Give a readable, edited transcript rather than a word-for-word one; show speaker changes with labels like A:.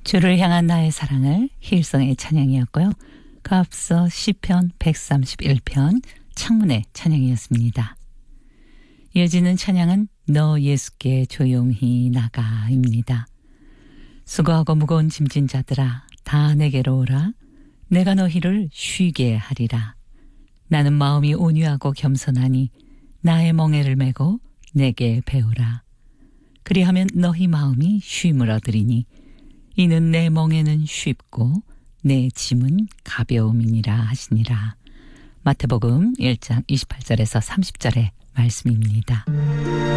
A: 주를 향한 나의 사랑을 힐성의 찬양이었고요. 그 앞서 시편 131편 창문의 찬양이었습니다. 이어지는 찬양은 너 예수께 조용히 나가입니다. 수고하고 무거운 짐진 자들아 다 내게로 오라. 내가 너희를 쉬게 하리라. 나는 마음이 온유하고 겸손하니 나의 멍에를 메고 내게 배우라. 그리하면 너희 마음이 쉼을 얻으리니 이는 내 멍에는 쉽고 내 짐은 가벼움이니라 하시니라. 마태복음 1장 28절에서 30절의 말씀입니다.